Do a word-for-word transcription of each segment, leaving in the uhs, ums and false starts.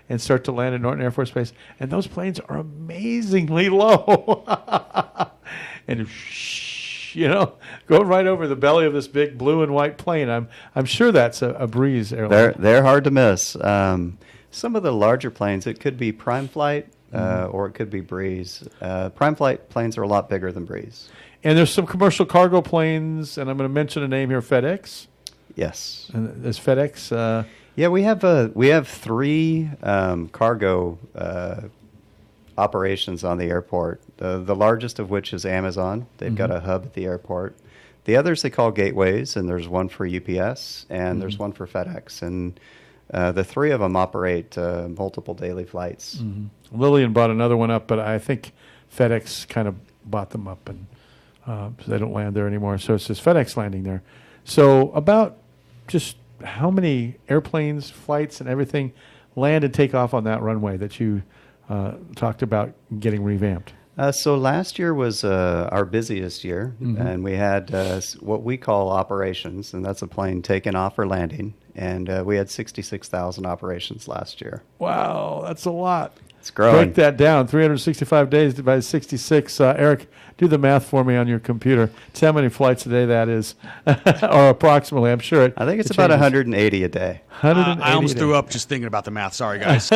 and start to land at Norton Air Force Base. And those planes are amazingly low. And shh, you know, going right over the belly of this big blue and white plane. I'm I'm sure that's a, a Breeze airline. They're they're hard to miss. Um, some of the larger planes, it could be Prime Flight, uh, mm-hmm. or it could be Breeze. Uh, Prime Flight planes are a lot bigger than Breeze. And there's some commercial cargo planes, and I'm going to mention a name here, FedEx. Yes. And there's FedEx. Uh, yeah, we have uh, we have three um, cargo uh, operations on the airport. The the largest of which is Amazon. They've mm-hmm. got a hub at the airport. The others they call gateways, and there's one for U P S, and mm-hmm. there's one for FedEx, and uh, the three of them operate uh, multiple daily flights. Mm-hmm. Lillian bought another one up, but I think FedEx kind of bought them up, and uh, so they don't land there anymore. So it's just FedEx landing there. So about just how many airplanes, flights, and everything land and take off on that runway that you uh, talked about getting revamped? Uh, so last year was uh, our busiest year, mm-hmm. and we had uh, what we call operations, and that's a plane taking off or landing, and uh, we had sixty-six thousand operations last year. Wow, that's a lot. It's growing. Break that down, three hundred sixty-five days divided by sixty-six. Uh, Eric, do the math for me on your computer. Tell how many flights a day that is, or approximately. I'm sure it I think it's it about one hundred eighty a day. one hundred eighty uh, I almost a day. threw up just thinking about the math. Sorry, guys.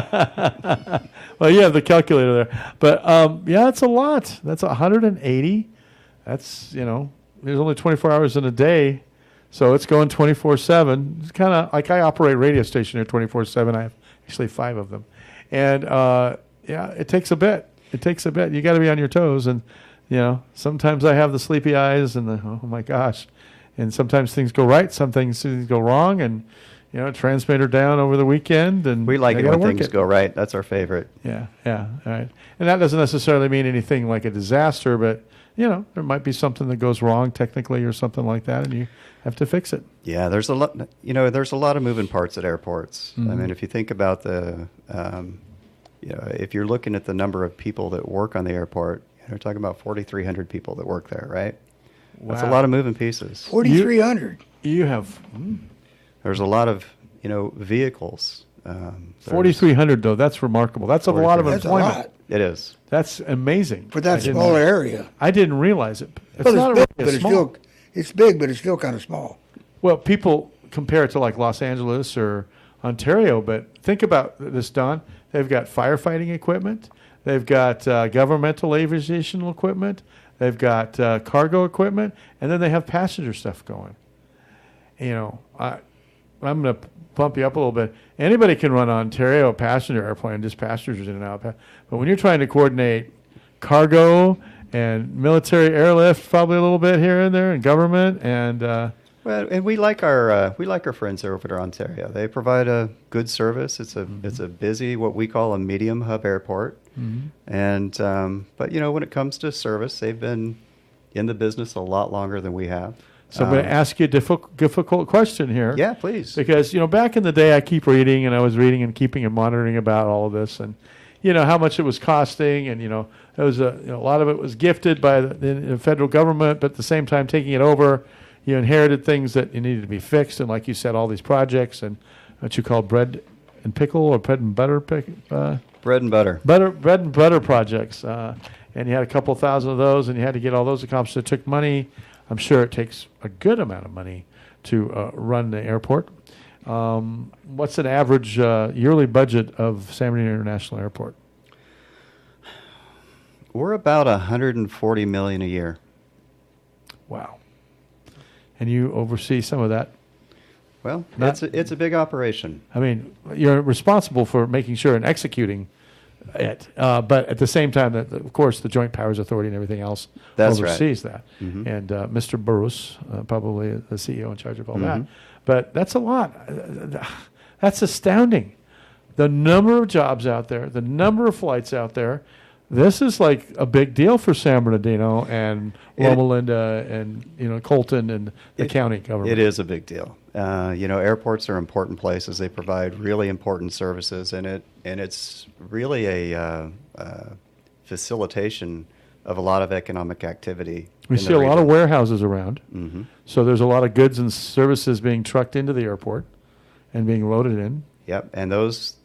Well, you have the calculator there. But, um, yeah, that's a lot. That's one hundred eighty. That's, you know, there's only twenty-four hours in a day, so it's going twenty-four seven. It's kind of like I operate a radio station here twenty-four seven. I have actually five of them. And, uh, yeah, it takes a bit. It takes a bit. You got to be on your toes. And, you know, sometimes I have the sleepy eyes and the, oh, my gosh. And sometimes things go right. Some things, things go wrong. And, you know, transmitter down over the weekend. And we like I it when work things it. go right. That's our favorite. Yeah, yeah, all right. And that doesn't necessarily mean anything like a disaster, but, you know, there might be something that goes wrong technically or something like that, and you have to fix it. Yeah, there's a lot, you know, there's a lot of moving parts at airports. Mm-hmm. I mean, if you think about the, um, you know, if you're looking at the number of people that work on the airport, you know, we're talking about forty-three hundred people that work there, right? Wow. That's a lot of moving pieces. forty-three hundred. You, you have... Mm. There's a lot of, you know, vehicles. Um, forty-three hundred, though, that's remarkable. That's a lot of that's employment. A lot. It is. That's amazing. For that small area. I didn't realize it. It's well, not it's big, a, but it's small. still, it's big, but it's still kind of small. Well, people compare it to like Los Angeles or Ontario, but think about this, Don. They've got firefighting equipment. They've got uh, governmental aviation equipment. They've got uh, cargo equipment, and then they have passenger stuff going. You know, I, I'm going to bump you up a little bit. Anybody can run an Ontario passenger airplane, just passengers in and out. But when you're trying to coordinate cargo and military airlift, probably a little bit here and there, and government, and uh, well, and we like our uh, we like our friends over at Ontario. They provide a good service. It's a mm-hmm. it's a busy, what we call a medium hub airport. Mm-hmm. And um, but you know, when it comes to service, they've been in the business a lot longer than we have. So I'm going to ask you a difficult, difficult question here. Yeah, please. Because, you know, back in the day, I keep reading, and I was reading and keeping and monitoring about all of this, and, you know, how much it was costing, and, you know, it was a, you know, a lot of it was gifted by the, the federal government, but at the same time taking it over, you inherited things that you needed to be fixed, and like you said, all these projects, and what you call bread and pickle or bread and butter pick, uh, bread and butter. Butter, bread and butter projects. Uh, and you had a couple thousand of those, and you had to get all those accomplished. It took money. I'm sure it takes a good amount of money to uh, run the airport. Um, what's an average uh, yearly budget of San Bernardino International Airport? We're about one hundred forty million dollars a year. Wow. And you oversee some of that? Well, Not, it's, a, it's a big operation. I mean, you're responsible for making sure and executing it, uh, but at the same time, that of course, the Joint Powers Authority and everything else That's oversees right. that. Mm-hmm. And uh, Mister Burroughs, uh, probably the C E O in charge of all mm-hmm. that. But that's a lot. That's astounding. The number of jobs out there, the number of flights out there. This is like a big deal for San Bernardino and Loma Linda and, you know, Colton and the it, county government. It is a big deal. Uh, you know, airports are important places. They provide really important services, and it and it's really a uh, uh, facilitation of a lot of economic activity. We see a region. lot of warehouses around, mm-hmm. so there's a lot of goods and services being trucked into the airport and being loaded in. Yep, and those